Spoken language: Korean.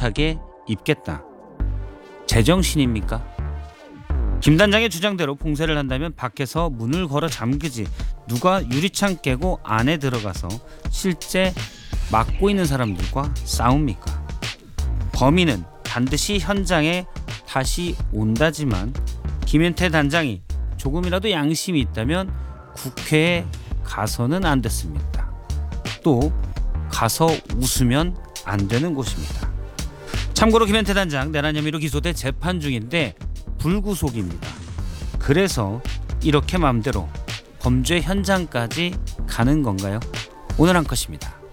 못하게 입겠다. 제정신입니까? 김 단장의 주장대로 봉쇄를 한다면 밖에서 문을 걸어 잠그지 누가 유리창 깨고 안에 들어가서 실제 막고 있는 사람들과 싸웁니까? 범인은 반드시 현장에 다시 온다지만 김현태 단장이 조금이라도 양심이 있다면 국회에 가서는 안 됐습니다. 또 가서 웃으면 안 되는 곳입니다. 참고로 김현태 단장 내란 혐의로 기소돼 재판 중인데 불구속입니다. 그래서 이렇게 마음대로 범죄 현장까지 가는 건가요? 오늘 한 컷입니다.